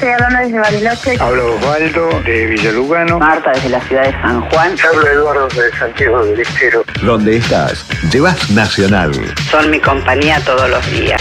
Estoy hablando desde Bariloche. Habla Osvaldo de Villalugano. Marta desde la ciudad de San Juan. Habla Eduardo de Santiago del Estero. Donde estás, llevas Nacional. Son mi compañía todos los días.